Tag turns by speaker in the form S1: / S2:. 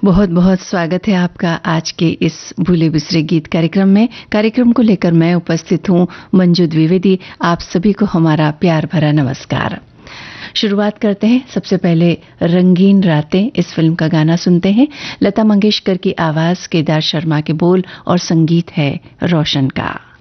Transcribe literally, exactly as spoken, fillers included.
S1: बहुत बहुत स्वागत है आपका आज के इस भूले बिसरे गीत कार्यक्रम में। कार्यक्रम को लेकर मैं उपस्थित हूं मंजू द्विवेदी। आप सभी को हमारा प्यार भरा नमस्कार। शुरुआत करते हैं। सबसे पहले रंगीन रातें इस फिल्म का गाना सुनते हैं। लता मंगेशकर की आवाज, केदार शर्मा के बोल और संगीत है रोशन का।